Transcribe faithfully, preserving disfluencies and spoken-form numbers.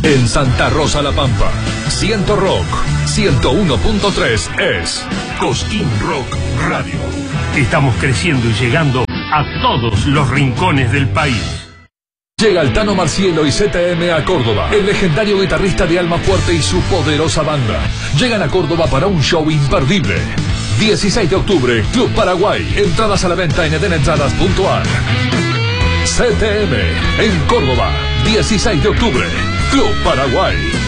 En Santa Rosa La Pampa, Ciento Rock, ciento uno punto tres es Cosquín Rock Radio. Estamos creciendo y llegando a todos los rincones del país. Llega el Tano Marcielo y Z M a Córdoba. El legendario guitarrista de Alma Fuerte y su poderosa banda llegan a Córdoba para un show imperdible. dieciséis de octubre, Club Paraguay. Entradas a la venta en edenentradas punto a r. Z M en Córdoba, dieciséis de octubre, Club Paraguay.